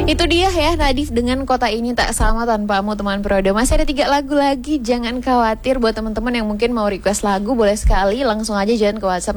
Itu dia ya Nadif dengan Kota Ini Tak Sama Tanpamu teman Prodo. Masih ada 3 lagu lagi, jangan khawatir. Buat teman-teman yang mungkin mau request lagu, boleh sekali langsung aja join ke WhatsApp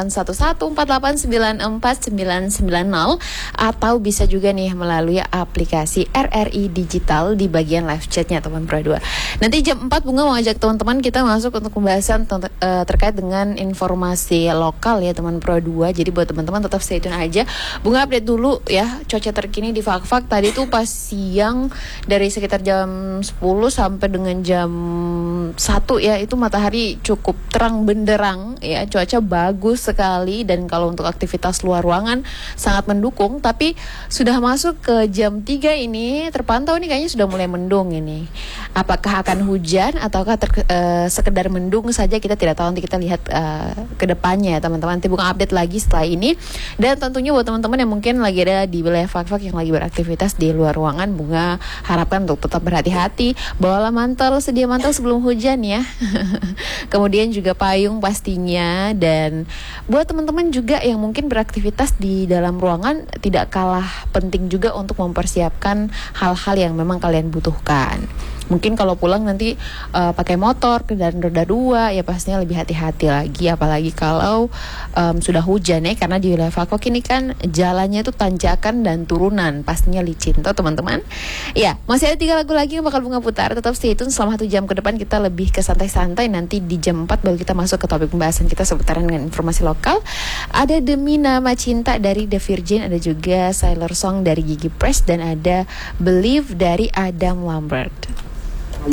0811488990 atau bisa juga nih melalui aplikasi RRI Digital di bagian live chatnya teman Prodo. Nanti jam 4 Bunga mau ajak teman-teman kita masuk untuk pembahasan terkait dengan informasi lokal ya teman Prodo. Jadi buat teman-teman tetap stay tune aja. Bunga update dulu ya cuaca terkini di Fakfak. Tadi tuh pas siang dari sekitar jam 10 sampai dengan jam 1 ya, itu matahari cukup terang benderang ya, cuaca bagus sekali. Dan kalau untuk aktivitas luar ruangan sangat mendukung. Tapi sudah masuk ke jam 3 ini terpantau nih kayaknya sudah mulai mendung ini. Apakah akan hujan ataukah sekedar mendung saja, kita tidak tahu. Nanti kita lihat ke depannya ya teman-teman. Nanti Bunga update lagi setelah ini. Dan tentunya buat teman-teman yang mungkin lagi ada di wilayah Fakfak yang lagi beraktivitas di luar ruangan, Bunga harapkan untuk tetap berhati-hati. Bawalah mantel, sedia mantel sebelum hujan ya. Kemudian juga payung pastinya. Dan buat teman-teman juga yang mungkin beraktivitas di dalam ruangan, tidak kalah penting juga untuk mempersiapkan hal-hal yang memang kalian butuhkan. Mungkin kalau pulang nanti pakai motor, kendaraan roda 2, ya pastinya lebih hati-hati lagi. Apalagi kalau sudah hujan ya, karena di wilayah Fakfak ini kan jalannya itu tanjakan dan turunan, pastinya licin tuh teman-teman. Ya, masih ada 3 lagu lagi yang bakal Bunga putar. Tetap stay tune selama 1 jam ke depan. Kita lebih ke santai-santai. Nanti di jam 4 baru kita masuk ke topik pembahasan kita seputaran dengan informasi lokal. Ada Demi Nama Cinta dari The Virgin, ada juga Sailor Song dari Gigi Press, dan ada Believe dari Adam Lambert.